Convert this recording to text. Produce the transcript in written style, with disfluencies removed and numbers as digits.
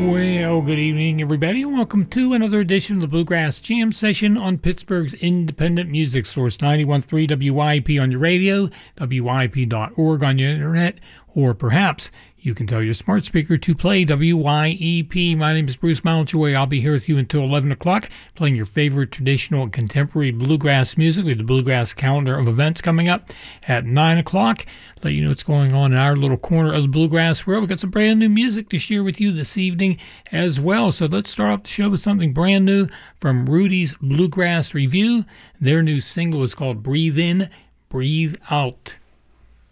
Well, good evening, everybody, and welcome to another edition of the Bluegrass Jam Session on Pittsburgh's independent music source, 91.3 WYP on your radio, WYP.org on your internet, or perhaps you can tell your smart speaker to play WYEP. My name is Bruce Mountjoy. I'll be here with you until 11 o'clock, playing your favorite traditional and contemporary bluegrass music with the Bluegrass calendar of events coming up at 9 o'clock. Let you know what's going on in our little corner of the bluegrass world. We've got some brand new music to share with you this evening as well. So let's start off the show with something brand new from Rudy's Bluegrass Review. Their new single is called Breathe In, Breathe Out.